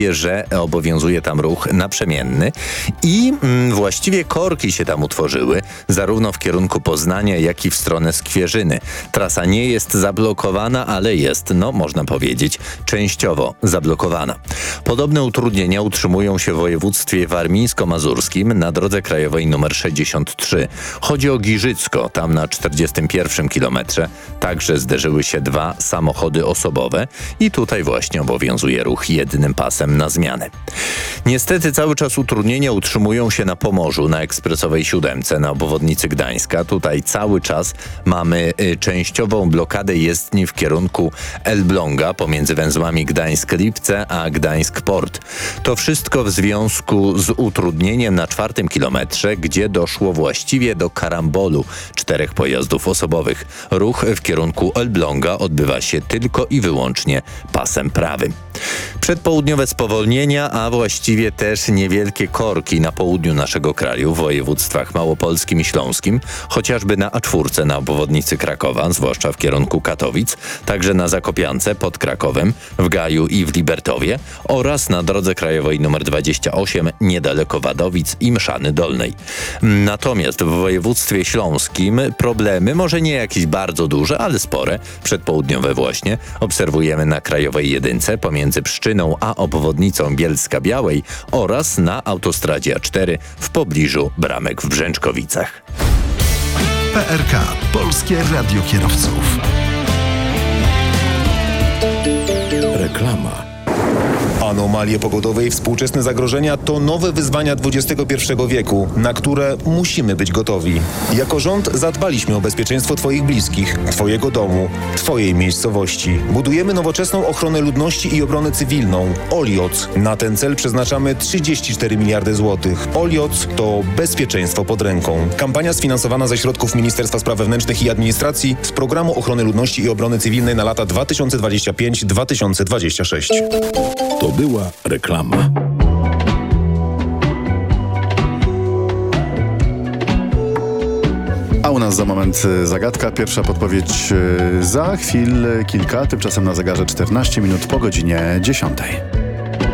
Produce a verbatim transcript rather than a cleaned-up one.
że obowiązuje tam ruch naprzemienny i mm, właściwie korki się tam utworzyły, zarówno w kierunku Poznania, jak i w stronę Skwierzyny. Trasa nie jest zablokowana, ale jest, no można powiedzieć, częściowo zablokowana. Podobne utrudnienia utrzymują się w województwie warmińsko-mazurskim na drodze krajowej nr sześćdziesiąt trzy. Chodzi o Giżycko, tam na czterdziestym pierwszym kilometrze także zderzyły się dwa samochody osobowe i tutaj właśnie obowiązuje ruch jednym pasem na zmianę. Niestety cały czas utrudnienia utrzymują się na Pomorzu, na ekspresowej siódemce, na obwodnicy Gdańska. Tutaj cały czas mamy y, częściową blokadę jezdni w kierunku Elbląga pomiędzy węzłami Gdańsk-Lipce a Gdańsk-Port. To wszystko w związku z utrudnieniem na czwartym kilometrze, gdzie doszło właściwie do karambolu czterech pojazdów osobowych. Ruch w kierunku Elbląga odbywa się tylko i wyłącznie pasem prawym. Przedpołudniowe spowolnienia, a właściwie też niewielkie korki na południu naszego kraju, w województwach małopolskim i śląskim, chociażby na A cztery na obwodnicy Krakowa, zwłaszcza w kierunku Katowic, także na Zakopiance pod Krakowem, w Gaju i w Libertowie oraz na drodze krajowej nr dwadzieścia osiem niedaleko Wadowic i Mszany Dolnej. Natomiast w województwie śląskim problemy, może nie jakieś bardzo duże, ale spore, przedpołudniowe właśnie, obserwujemy na krajowej jedynce pomiędzy Pszczyną a obwodnicą Bielska-Białej oraz na autostradzie A cztery w pobliżu Bramek w Brzęczkowicach. P R K. Polskie Radio Kierowców. Reklama. Anomalie pogodowe i współczesne zagrożenia to nowe wyzwania dwudziestego pierwszego wieku, na które musimy być gotowi. Jako rząd zadbaliśmy o bezpieczeństwo Twoich bliskich, Twojego domu, Twojej miejscowości. Budujemy nowoczesną ochronę ludności i obronę cywilną. Olioc. Na ten cel przeznaczamy trzydzieści cztery miliardy złotych. Olioc to bezpieczeństwo pod ręką. Kampania sfinansowana ze środków Ministerstwa Spraw Wewnętrznych i Administracji z Programu Ochrony Ludności i Obrony Cywilnej na lata dwa tysiące dwudziesty piąty do dwa tysiące dwudziestego szóstego. To była reklama. A u nas za moment zagadka. Pierwsza podpowiedź za chwil kilka, tymczasem na zegarze czternaście minut po godzinie dziesiątej.